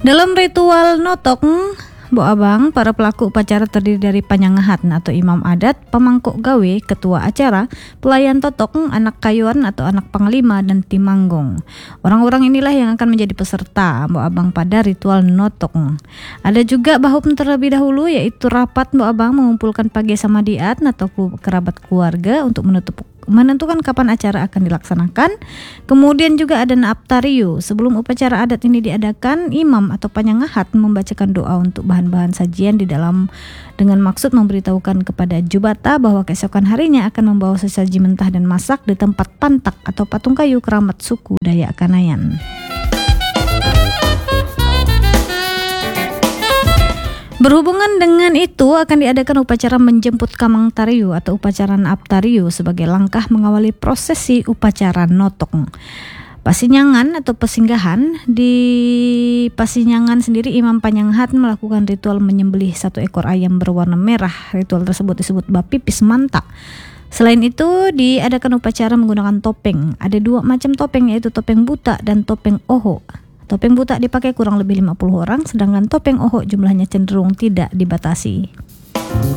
Dalam ritual notok, Bu Abang, para pelaku upacara terdiri dari panyangahat atau imam adat, pemangkuk gawe, ketua acara, pelayan totok, anak kayuan atau anak panglima, dan timanggung. Orang-orang inilah yang akan menjadi peserta Bu Abang pada ritual notok. Ada juga bahum terlebih dahulu, yaitu rapat Bu Abang mengumpulkan pagi samadiat atau kerabat keluarga untuk menentukan kapan acara akan dilaksanakan. Kemudian juga ada naaptariu. Sebelum upacara adat ini diadakan, imam atau panyangahat membacakan doa untuk bahan-bahan sajian di dalam dengan maksud memberitahukan kepada jubata bahwa keesokan harinya akan membawa sesaji mentah dan masak di tempat pantak atau patung kayu keramat suku Dayak Kanayan. Berhubungan dengan itu akan diadakan upacara menjemput Kamang Tariu atau upacara Naaptariu sebagai langkah mengawali prosesi upacara notok. Pasinyangan atau pesinggahan. Di Pasinyangan sendiri imam panyangahat melakukan ritual menyembelih satu ekor ayam berwarna merah. Ritual tersebut disebut bapipis manta. Selain itu diadakan upacara menggunakan topeng. Ada dua macam topeng, yaitu topeng buta dan topeng oho. Topeng buta dipakai kurang lebih 50 orang, sedangkan topeng oho jumlahnya cenderung tidak dibatasi.